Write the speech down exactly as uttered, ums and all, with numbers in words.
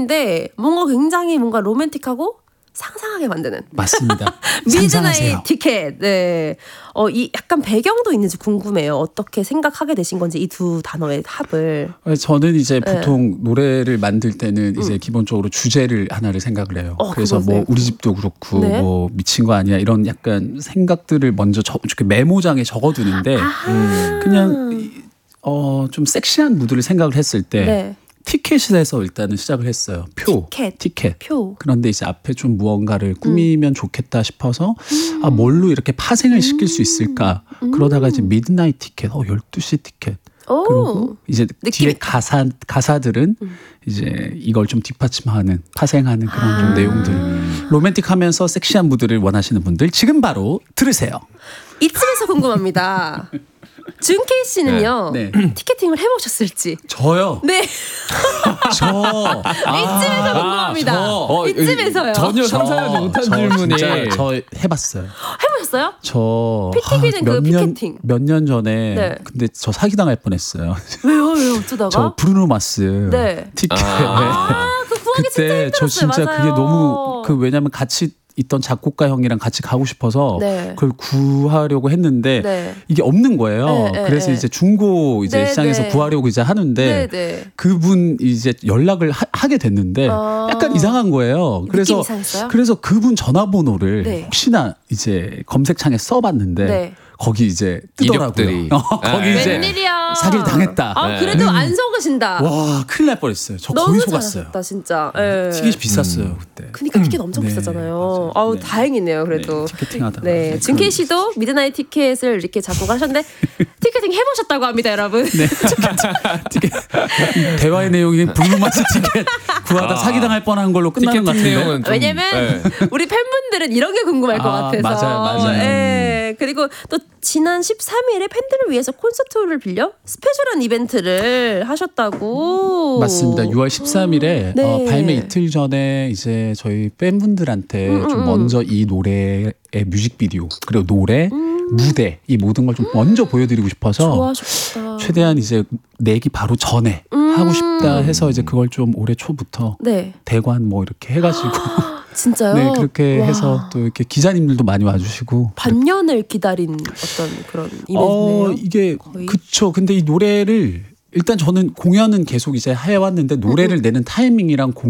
곡인데 뭔가 굉장히 뭔가 로맨틱하고 상상하게 만드는. 맞습니다. 미드나잇 티켓. 네. 어, 이 약간 배경도 있는지 궁금해요. 어떻게 생각하게 되신 건지 이 두 단어의 합을. 저는 이제 보통 네. 노래를 만들 때는 이제 음. 기본적으로 주제를 하나를 생각을 해요. 어, 그래서 뭐 우리 집도 그렇고 네. 뭐 미친 거 아니야 이런 약간 생각들을 먼저 적, 메모장에 적어두는데 음. 그냥 어, 좀 섹시한 무드를 생각을 했을 때. 네. 티켓에서 일단은 시작을 했어요. 표, 티켓, 티켓. 표. 그런데 이제 앞에 좀 무언가를 꾸미면 음. 좋겠다 싶어서 음. 아 뭘로 이렇게 파생을 음. 시킬 수 있을까. 음. 그러다가 이제 미드나잇 티켓, 어 열두 시 티켓. 오. 그리고 이제 뒤에 가사 가사들은 음. 이제 이걸 좀 뒷받침하는, 파생하는 그런 아. 좀 내용들. 로맨틱하면서 섹시한 무드를 원하시는 분들 지금 바로 들으세요. 이쯤에서 궁금합니다. 준케이 씨는요 네. 네. 티켓팅을 해보셨을지. 저요? 네. 저 이쯤에서 아, 궁금합니다. 저, 어, 이쯤에서요. 전혀 상상하지 못한 질문이. 저 해봤어요. 해보셨어요? 저 피티비는 그 피켓팅. 몇 년 전에. 네. 근데 저 사기당할 뻔했어요. 왜요? 왜요? 어쩌다가? 저 브루노 마스 네. 티켓. 아, 그 구하기 그때 진짜 저 진짜 맞아요. 그게 너무 그 왜냐면 같이 있던 작곡가 형이랑 같이 가고 싶어서 네. 그걸 구하려고 했는데 네. 이게 없는 거예요. 네, 네, 그래서 네. 이제 중고 이제 네, 시장에서 네. 구하려고 이제 하는데 네, 네. 그분 이제 연락을 하, 하게 됐는데 아. 약간 이상한 거예요. 그래서 이상했어요? 그래서 그분 전화번호를 네. 혹시나 이제 검색창에 써봤는데. 네. 거기 이제 뜨더라고요. 어, 거기 이제 웬일이야. 사기를 당했다. 아, 그래도 네. 안 속으신다. 와, 큰일 날 뻔했어요. 저 너무 거의 속았어요. 잘하셨다, 진짜. 네. 티켓이 비쌌어요 음. 그때. 그러니까 티켓 엄청 네. 비쌌잖아요. 아우 네. 다행이네요, 그래도. 네, 티켓팅하다. 네, 준케이 씨도 미드나잇 티켓을 이렇게 작곡을 하셨는데 티켓팅 해보셨다고 합니다, 여러분. 네, 티켓. 대화의 내용이 블루마스 티켓 구하다 아. 사기당할 뻔한 걸로 끝나는 것 같은데. 좀, 왜냐면 네. 우리 팬분들은 이런 게 궁금할 것 아, 같아서. 맞아요, 맞아요. 네. 그리고 또 지난 십삼 일에 팬들을 위해서 콘서트를 빌려 스페셜한 이벤트를 하셨다고. 맞습니다. 유월 십삼 일에 네. 어, 발매 이틀 전에 이제 저희 팬분들한테 음, 좀 먼저 이 노래의 뮤직비디오 그리고 노래, 음. 무대 이 모든 걸 좀 먼저 보여드리고 싶어서 좋아하셨겠다. 최대한 이제 내기 바로 전에 음. 하고 싶다 해서 이제 그걸 좀 올해 초부터 네. 대관 뭐 이렇게 해가지고. 진짜요? 네, 그렇게 와. 해서 또 이렇게 기자님들도 많이 와주시고. 반년을 기다린 어떤 그런 이벤트네요. 어, 이게 거의? 그쵸. 근데 이 노래를 일단 저는 공연은 계속 이제 해왔는데 노래를 음. 내는 타이밍이랑 공